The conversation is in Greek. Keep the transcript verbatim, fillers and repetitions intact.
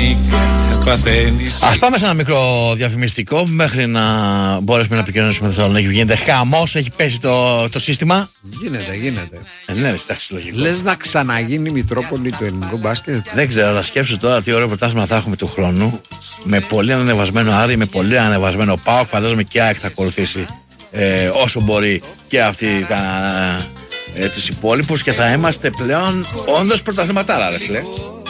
Ας πάμε σε ένα μικρό διαφημιστικό μέχρι να μπορέσουμε να επικοινωνήσουμε με Θεσσαλονίκη. Γίνεται χαμός, έχει πέσει το, το σύστημα. Γίνεται, γίνεται. Ε, ναι, εντάξει, λογικό. Λες να ξαναγίνει η Μητρόπολη το ελληνικό μπάσκετ? Δεν ξέρω, αλλά σκέψου τώρα τι ωραίο πρωτάθλημα θα έχουμε του χρόνου. Με πολύ ανεβασμένο Άρη, με πολύ ανεβασμένο ΠΑΟΚ. Φαντάζομαι και η ΑΕΚ θα ακολουθήσει ε, όσο μπορεί και αυτή τα, ε, τους υπόλοιπους και θα είμαστε πλέον όντως πρωταθληματάρα, ρε φίλε.